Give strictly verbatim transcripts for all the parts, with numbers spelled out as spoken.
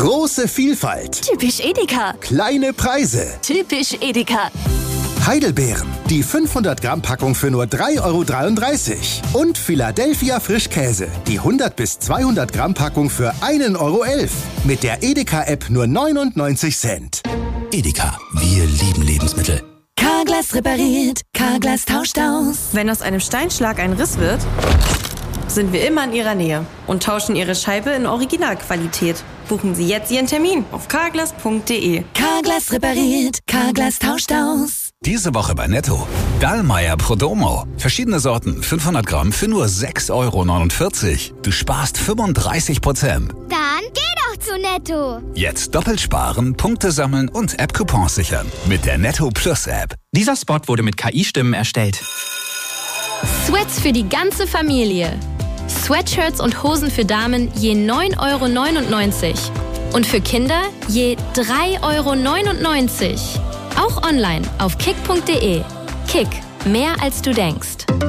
Große Vielfalt. Typisch Edeka. Kleine Preise. Typisch Edeka. Heidelbeeren, die fünfhundert Gramm Packung für nur drei Euro dreiunddreißig. Und Philadelphia Frischkäse, die hundert bis zweihundert Gramm Packung für ein Euro elf. Mit der Edeka-App nur neunundneunzig Cent. Edeka, wir lieben Lebensmittel. Carglass repariert, Carglass tauscht aus. Wenn aus einem Steinschlag ein Riss wird, sind wir immer in Ihrer Nähe und tauschen Ihre Scheibe in Originalqualität. Buchen Sie jetzt Ihren Termin auf carglass punkt de. Carglass repariert, Carglass tauscht aus. Diese Woche bei Netto. Dallmayr Prodomo. Verschiedene Sorten, fünfhundert Gramm für nur sechs Euro neunundvierzig. Du sparst fünfunddreißig Prozent. Dann geh doch zu Netto. Jetzt doppelt sparen, Punkte sammeln und App-Coupons sichern. Mit der Netto Plus App. Dieser Spot wurde mit K I-Stimmen erstellt. Sweats für die ganze Familie. Sweatshirts und Hosen für Damen je neun Euro neunundneunzig. Und für Kinder je drei Euro neunundneunzig. Auch online auf kick punkt de. Kick, mehr als du denkst.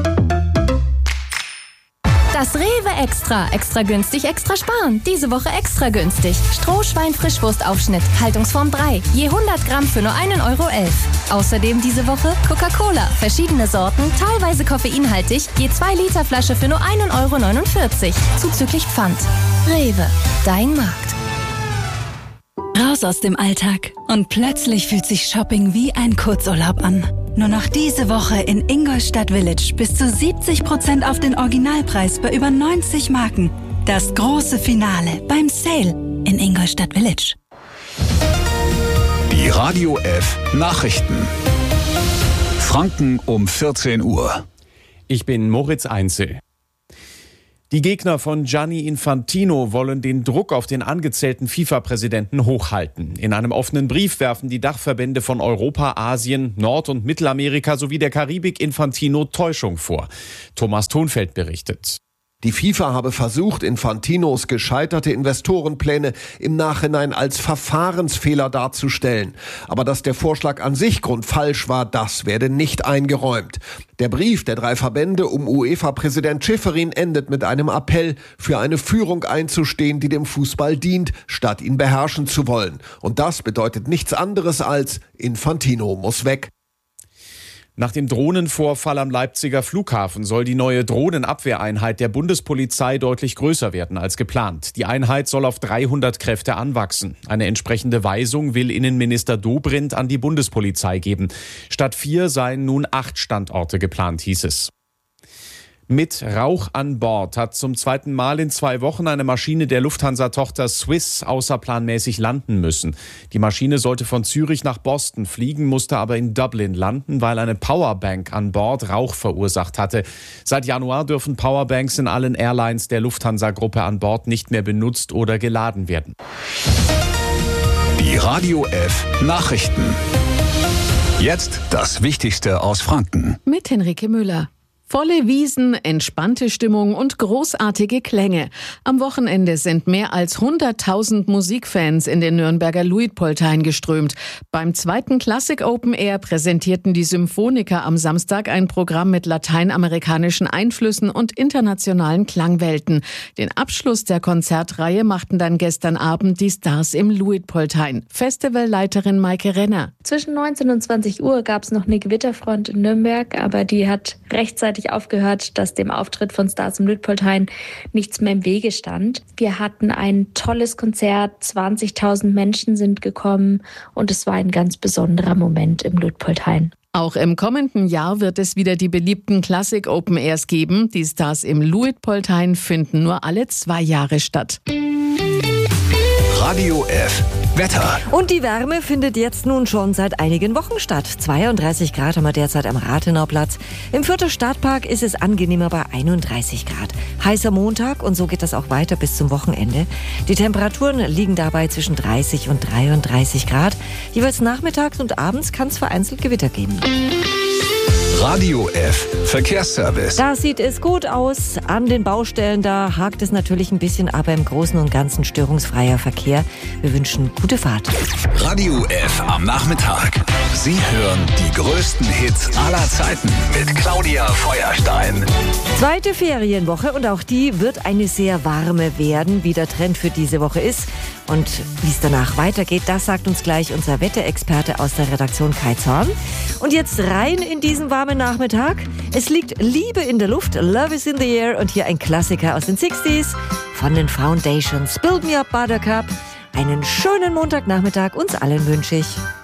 Das Rewe Extra. Extra günstig, extra sparen. Diese Woche extra günstig. Strohschwein-Frischwurstaufschnitt. Haltungsform drei. Je hundert Gramm für nur ein Euro elf. Außerdem diese Woche Coca-Cola. Verschiedene Sorten, teilweise koffeinhaltig. Je zwei Liter Flasche für nur ein Euro neunundvierzig. Zuzüglich Pfand. Rewe. Dein Markt. Raus aus dem Alltag. Und plötzlich fühlt sich Shopping wie ein Kurzurlaub an. Nur noch diese Woche in Ingolstadt Village bis zu siebzig Prozent auf den Originalpreis bei über neunzig Marken. Das große Finale beim Sale in Ingolstadt Village. Die Radio F Nachrichten. Franken um vierzehn Uhr. Ich bin Moritz Einzel. Die Gegner von Gianni Infantino wollen den Druck auf den angezählten FIFA-Präsidenten hochhalten. In einem offenen Brief werfen die Dachverbände von Europa, Asien, Nord- und Mittelamerika sowie der Karibik Infantino Täuschung vor. Thomas Thonfeld berichtet. Die FIFA habe versucht, Infantinos gescheiterte Investorenpläne im Nachhinein als Verfahrensfehler darzustellen. Aber dass der Vorschlag an sich grundfalsch war, das werde nicht eingeräumt. Der Brief der drei Verbände um UEFA-Präsident Schäferin endet mit einem Appell, für eine Führung einzustehen, die dem Fußball dient, statt ihn beherrschen zu wollen. Und das bedeutet nichts anderes als Infantino muss weg. Nach dem Drohnenvorfall am Leipziger Flughafen soll die neue Drohnenabwehreinheit der Bundespolizei deutlich größer werden als geplant. Die Einheit soll auf dreihundert Kräfte anwachsen. Eine entsprechende Weisung will Innenminister Dobrindt an die Bundespolizei geben. Statt vier seien nun acht Standorte geplant, hieß es. Mit Rauch an Bord hat zum zweiten Mal in zwei Wochen eine Maschine der Lufthansa-Tochter Swiss außerplanmäßig landen müssen. Die Maschine sollte von Zürich nach Boston fliegen, musste aber in Dublin landen, weil eine Powerbank an Bord Rauch verursacht hatte. Seit Januar dürfen Powerbanks in allen Airlines der Lufthansa-Gruppe an Bord nicht mehr benutzt oder geladen werden. Die Radio F Nachrichten. Jetzt das Wichtigste aus Franken. Mit Henrike Müller. Volle Wiesen, entspannte Stimmung und großartige Klänge. Am Wochenende sind mehr als hunderttausend Musikfans in den Nürnberger Luitpoldhain geströmt. Beim zweiten Classic Open Air präsentierten die Symphoniker am Samstag ein Programm mit lateinamerikanischen Einflüssen und internationalen Klangwelten. Den Abschluss der Konzertreihe machten dann gestern Abend die Stars im Luitpoldhain. Festivalleiterin Maike Renner. Zwischen neunzehn und zwanzig Uhr gab es noch eine Gewitterfront in Nürnberg, aber die hat rechtzeitig aufgehört, dass dem Auftritt von Stars im Luitpoldhain nichts mehr im Wege stand. Wir hatten ein tolles Konzert, zwanzigtausend Menschen sind gekommen und es war ein ganz besonderer Moment im Luitpoldhain. Auch im kommenden Jahr wird es wieder die beliebten Classic Open Airs geben. Die Stars im Luitpoldhain finden nur alle zwei Jahre statt. Radio F Wetter. Und die Wärme findet jetzt nun schon seit einigen Wochen statt. zweiunddreißig Grad haben wir derzeit am Rathenauplatz. Im Fürther Stadtpark ist es angenehmer bei einunddreißig Grad. Heißer Montag und so geht das auch weiter bis zum Wochenende. Die Temperaturen liegen dabei zwischen dreißig und dreiunddreißig Grad. Jeweils nachmittags und abends kann es vereinzelt Gewitter geben. Radio F Verkehrsservice. Da sieht es gut aus. An den Baustellen, da hakt es natürlich ein bisschen, aber im Großen und Ganzen störungsfreier Verkehr. Wir wünschen gute Fahrt. Radio F am Nachmittag. Sie hören die größten Hits aller Zeiten mit Claudia Feuerstein. Zweite Ferienwoche und auch die wird eine sehr warme werden, wie der Trend für diese Woche ist. Und wie es danach weitergeht, das sagt uns gleich unser Wetterexperte aus der Redaktion Kai Zorn. Und jetzt rein in diesen warmen Nachmittag. Es liegt Liebe in der Luft, Love is in the air und hier ein Klassiker aus den sechziger von den Foundations. Build Me Up Buttercup. Einen schönen Montagnachmittag uns allen wünsche ich.